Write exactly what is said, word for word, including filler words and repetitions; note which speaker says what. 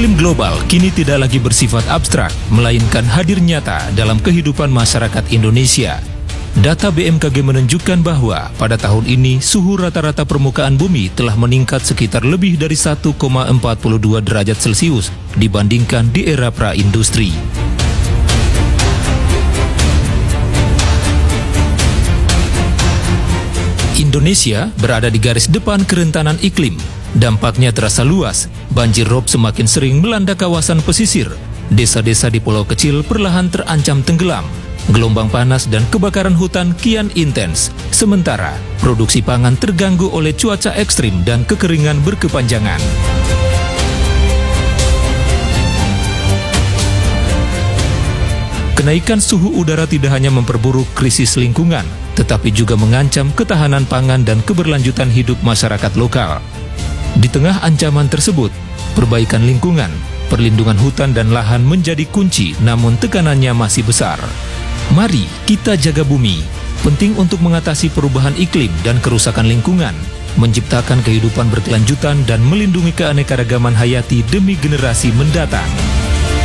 Speaker 1: Iklim global kini tidak lagi bersifat abstrak, melainkan hadir nyata dalam kehidupan masyarakat Indonesia. Data B M K G menunjukkan bahwa pada tahun ini suhu rata-rata permukaan bumi telah meningkat sekitar lebih dari satu koma empat dua derajat Celcius dibandingkan di era pra-industri. Indonesia berada di garis depan kerentanan iklim. Dampaknya terasa luas, banjir rob semakin sering melanda kawasan pesisir, desa-desa di pulau kecil perlahan terancam tenggelam, gelombang panas dan kebakaran hutan kian intens, sementara produksi pangan terganggu oleh cuaca ekstrim dan kekeringan berkepanjangan. Kenaikan suhu udara tidak hanya memperburuk krisis lingkungan, tetapi juga mengancam ketahanan pangan dan keberlanjutan hidup masyarakat lokal. Di tengah ancaman tersebut, perbaikan lingkungan, perlindungan hutan dan lahan menjadi kunci, namun tekanannya masih besar. Mari kita jaga bumi, penting untuk mengatasi perubahan iklim dan kerusakan lingkungan, menciptakan kehidupan berkelanjutan dan melindungi keanekaragaman hayati demi generasi mendatang.